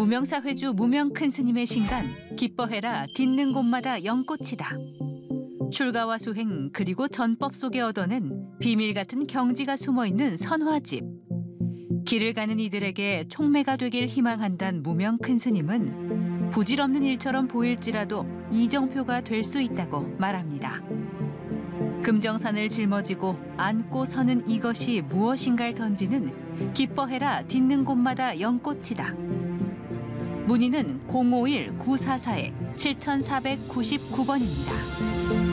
무명사회주 무명 큰 스님의 신간 기뻐해라 딛는 곳마다 연꽃이다. 출가와 수행 그리고 전법 속에 얻어낸 비밀 같은 경지가 숨어있는 선화집. 길을 가는 이들에게 촉매가 되길 희망한단 무명 큰 스님은 부질없는 일처럼 보일지라도 이정표가 될 수 있다고 말합니다. 금정산을 짊어지고 안고 서는 이것이 무엇인가를 던지는 기뻐해라 딛는 곳마다 연꽃이다. 문의는 051-944-7499번입니다.